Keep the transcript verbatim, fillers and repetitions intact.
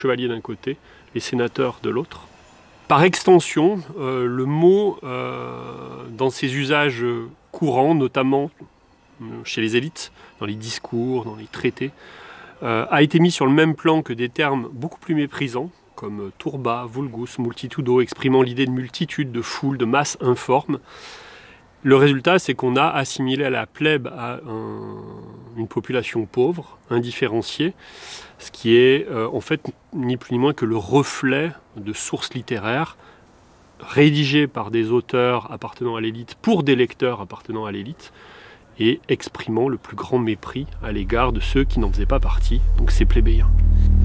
chevaliers d'un côté, les sénateurs de l'autre. Par extension, euh, le mot, euh, dans ses usages courants, notamment chez les élites, dans les discours, dans les traités, euh, a été mis sur le même plan que des termes beaucoup plus méprisants, comme turba, vulgus, multitudo, exprimant l'idée de multitude, de foule, de masse informe. Le résultat, c'est qu'on a assimilé à la plèbe à un, une population pauvre, indifférenciée, ce qui est euh, en fait ni plus ni moins que le reflet de sources littéraires rédigées par des auteurs appartenant à l'élite pour des lecteurs appartenant à l'élite et exprimant le plus grand mépris à l'égard de ceux qui n'en faisaient pas partie, donc ces plébéiens.